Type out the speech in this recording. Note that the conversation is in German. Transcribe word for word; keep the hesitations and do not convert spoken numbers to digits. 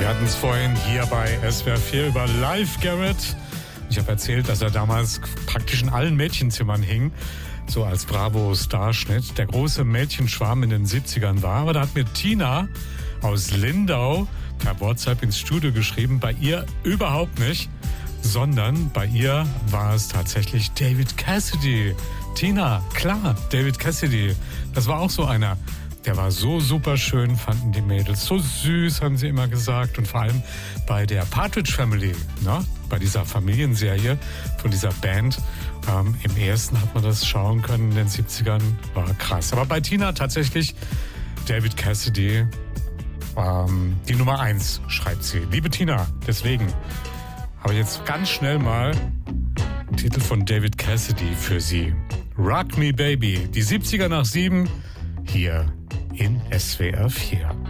hatten es vorhin hier bei S W R vier über Live Garrett. Ich habe erzählt, dass er damals praktisch in allen Mädchenzimmern hing, so als Bravo-Starschnitt. Der große Mädchenschwarm in den siebzigern war. Aber da hat mir Tina aus Lindau per WhatsApp ins Studio geschrieben, bei ihr überhaupt nicht, sondern bei ihr war es tatsächlich David Cassidy. Tina, klar, David Cassidy. Das war auch so einer. Der war so super schön, fanden die Mädels. So süß, haben sie immer gesagt. Und vor allem bei der Partridge Family, ne? Bei dieser Familienserie von dieser Band. Ähm, Im ersten hat man das schauen können in den siebzigern. War krass. Aber bei Tina tatsächlich David Cassidy, ähm, die Nummer eins, schreibt sie. Liebe Tina, deswegen habe ich jetzt ganz schnell mal den Titel von David Cassidy für Sie. Rock Me Baby, die siebziger nach sieben, hier in S W R vier.